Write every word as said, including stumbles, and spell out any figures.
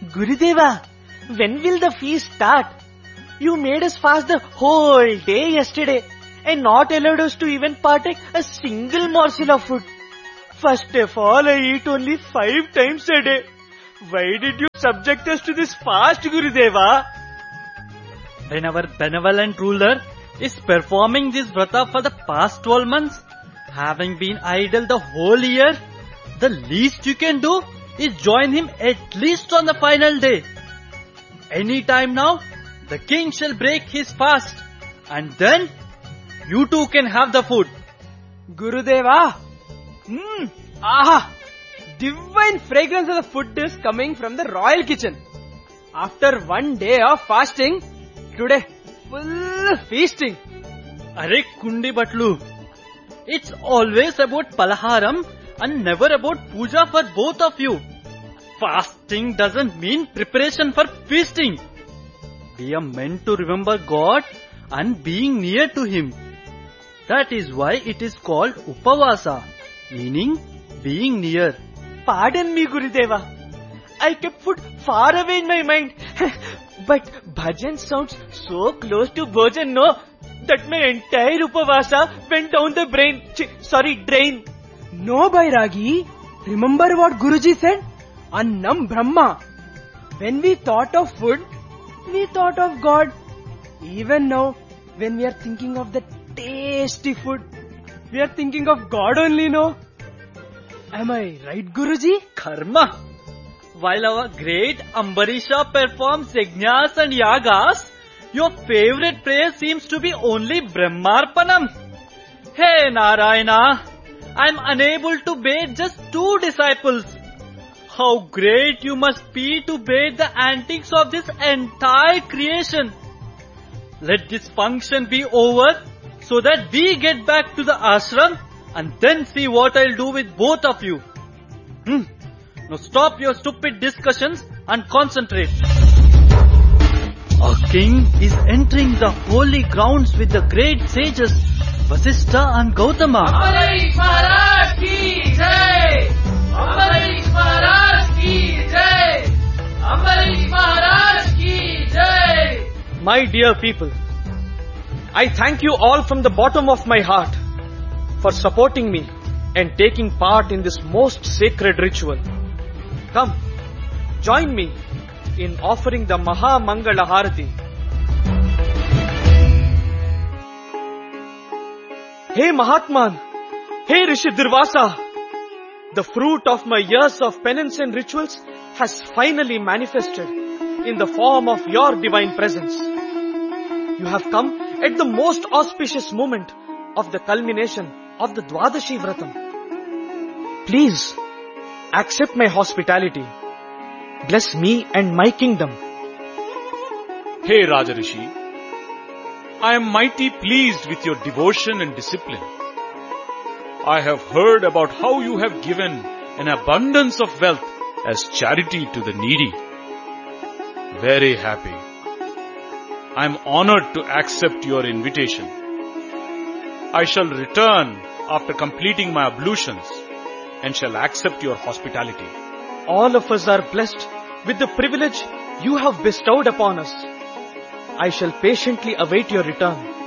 Gurudeva, when will the feast start? You made us fast the whole day yesterday and not allowed us to even partake a single morsel of food. First of all, I eat only five times a day. Why did you subject us to this fast, Gurudeva? When our benevolent ruler is performing this vrata for the past twelve months, having been idle the whole year, the least you can do is join him at least on the final day. Any time now, the king shall break his fast, and then you too can have the food. Gurudeva, mmm, aha! Divine fragrance of the food is coming from the royal kitchen. After one day of fasting, today full feasting. Arey Kundi Batlu, it's always about palaharam and never about puja for both of you. Fasting doesn't mean preparation for feasting. We are meant to remember God and being near to Him. That is why it is called Upavasa, meaning being near. Pardon me, Gurudeva. I kept food far away in my mind. But bhajan sounds so close to bhojan, no? That my entire Upavasa went down the brain. Ch- sorry, drain. No, Bairagi. Remember what Guruji said? Annam Brahma. When we thought of food, we thought of God. Even now, when we are thinking of the tasty food, we are thinking of God only, no? Am I right, Guruji? Karma. While our great Ambarisha performs yajnas and yagas, your favorite prayer seems to be only Brahmarpanam. Hey Narayana, I am unable to bathe just two disciples. How great you must be to bathe the antics of this entire creation. Let this function be over so that we get back to the ashram and then see what I'll do with both of you. Hmm. Now stop your stupid discussions and concentrate. Our king is entering the holy grounds with the great sages Vasishtha and Gautama. Ambarish Maharaj ki jai! Ambarish Maharaj ki jai! Ambarish Maharaj ki jai! My dear people, I thank you all from the bottom of my heart for supporting me and taking part in this most sacred ritual. Come, join me in offering the Maha Mangala Harati. Hey Mahatman, hey Rishi Durvasa, the fruit of my years of penance and rituals has finally manifested in the form of your divine presence. You have come at the most auspicious moment of the culmination of the Dwadashi Vratam. Please, accept my hospitality. Bless me and my kingdom. Hey Rajarishi, I am mighty pleased with your devotion and discipline. I have heard about how you have given an abundance of wealth as charity to the needy. Very happy. I am honored to accept your invitation. I shall return after completing my ablutions and shall accept your hospitality. All of us are blessed with the privilege you have bestowed upon us. I shall patiently await your return.